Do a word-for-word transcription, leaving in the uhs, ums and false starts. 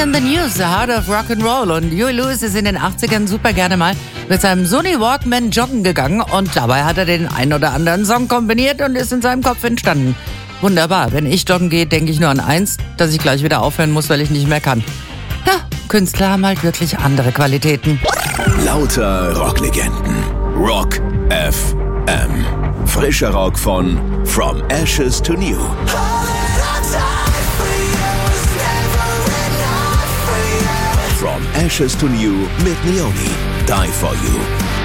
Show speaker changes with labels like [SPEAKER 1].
[SPEAKER 1] in the News, the heart of rock and roll. Und Huey Lewis ist in den achtzigern super gerne mal mit seinem Sony Walkman joggen gegangen und dabei hat er den ein oder anderen Song kombiniert und ist in seinem Kopf entstanden. Wunderbar. Wenn ich joggen gehe, denke ich nur an eins, dass ich gleich wieder aufhören muss, weil ich nicht mehr kann. Ja, Künstler haben halt wirklich andere Qualitäten.
[SPEAKER 2] Lauter Rocklegenden. Rock F M. Frischer Rock von From Ashes to New. From Ashes to New mit Leone. Die for You.